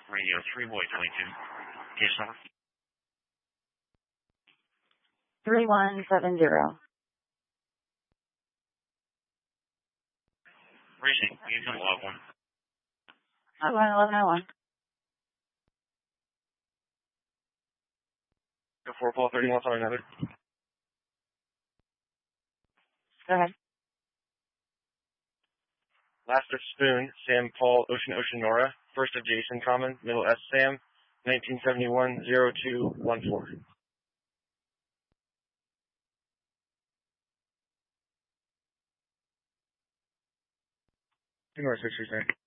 Radio 3 Boy 22. Case number? 3170. Racing, you can log one. I'm going 1101. Go 4 Paul 31, sorry, another. Go ahead. Last of Spoon, Sam Paul, Ocean Nora. First of Jason Common, middle S Sam, 1971-0214. Two more 6%.